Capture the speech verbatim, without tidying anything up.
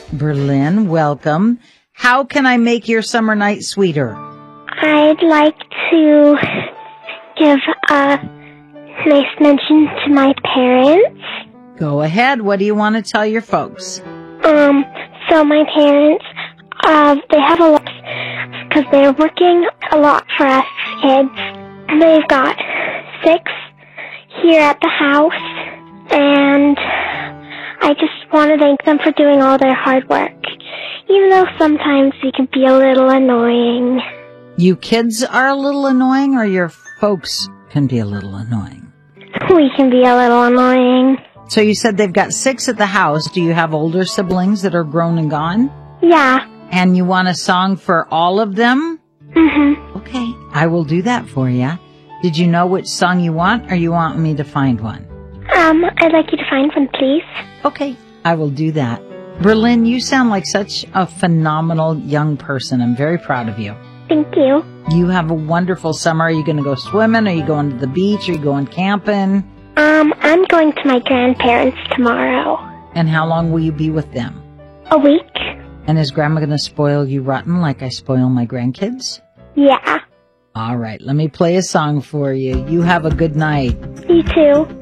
Berlin, welcome. How can I make your summer night sweeter? I'd like to give a nice mention to my parents. Go ahead. What do you want to tell your folks? Um, so my parents, uh, they have a lot, because they're working a lot for us kids. They've got six here at the house, and I just want to thank them for doing all their hard work, even though sometimes we can be a little annoying. You kids are a little annoying, or your folks can be a little annoying? We can be a little annoying. So you said they've got six at the house. Do you have older siblings that are grown and gone? Yeah. And you want a song for all of them? Mm-hmm. Okay, I will do that for you. Did you know which song you want, or you want me to find one? Um, I'd like you to find one, please. Okay, I will do that. Berlin, you sound like such a phenomenal young person. I'm very proud of you. Thank you. You have a wonderful summer. Are you going to go swimming? Are you going to the beach? Are you going camping? Um, I'm going to my grandparents tomorrow. And how long will you be with them? A week. And is Grandma going to spoil you rotten like I spoil my grandkids? Yeah. All right, let me play a song for you. You have a good night. You too.